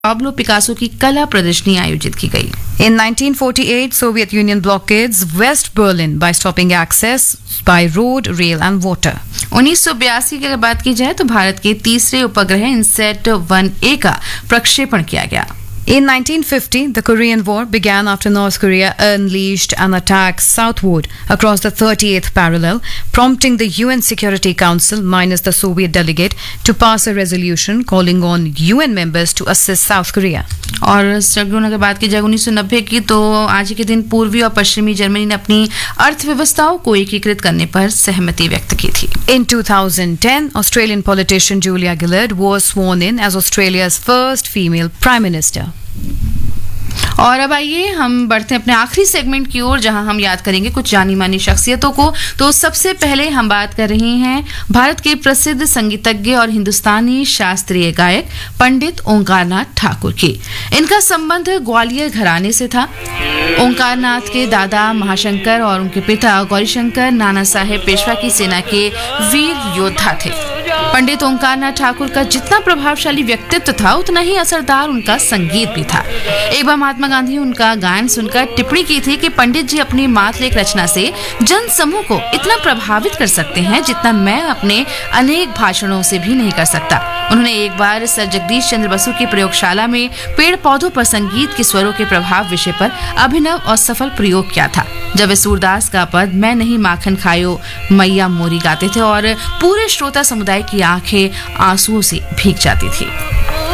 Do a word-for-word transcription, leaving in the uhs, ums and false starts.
Pablo Picasso की कला प्रदर्शनी आयोजित की गई। In nineteen forty-eight, Soviet Union blockades West Berlin by stopping access by road, rail and water. उन्नीस सौ बयासी की अगर बात की जाए तो भारत के तीसरे उपग्रह इनसेट वन ए का प्रक्षेपण किया गया। In nineteen fifty, the Korean War began after North Korea unleashed an attack southward across the thirty-eighth parallel, prompting the U N Security Council minus the Soviet delegate to pass a resolution calling on U N members to assist South Korea. और struggle अगर बात की जाए उन्नीस सौ नब्बे की तो आज के दिन पूर्वी और पश्चिमी जर्मनी ने अपनी अर्थव्यवस्थाओं को एकीकृत करने पर सहमति व्यक्त की थी। In two thousand ten, Australian politician Julia Gillard was sworn in as Australia's first female Prime Minister. और अब आइए हम बढ़ते हैं अपने आखिरी सेगमेंट की ओर जहां हम याद करेंगे कुछ जानी मानी शख्सियतों को। तो सबसे पहले हम बात कर रहे हैं भारत के प्रसिद्ध संगीतज्ञ और हिंदुस्तानी शास्त्रीय गायक पंडित ओंकारनाथ ठाकुर की। इनका संबंध ग्वालियर घराने से था। ओंकारनाथ के दादा महाशंकर और उनके पिता गौरीशंकर नाना साहेब पेशवा की सेना के वीर योद्धा थे। पंडित ओंकारनाथ ठाकुर का जितना प्रभावशाली व्यक्तित्व था उतना ही असरदार उनका संगीत भी था। एक बार महात्मा गांधी उनका गायन सुनकर टिप्पणी की थी कि पंडित जी अपनी मातलेख रचना से जन समूह को इतना प्रभावित कर सकते हैं जितना मैं अपने अनेक भाषणों से भी नहीं कर सकता। उन्होंने एक बार सर जगदीश चंद्र बसु की प्रयोगशाला में पेड़ पौधों पर संगीत के स्वरों के प्रभाव विषय पर अभिनव और सफल प्रयोग किया था, जब वे सूरदास का पद मैं नहीं माखन खायो मैया मोरी गाते थे और पूरे श्रोता समुदाय की आंखें आंसुओं से भीग जाती थी।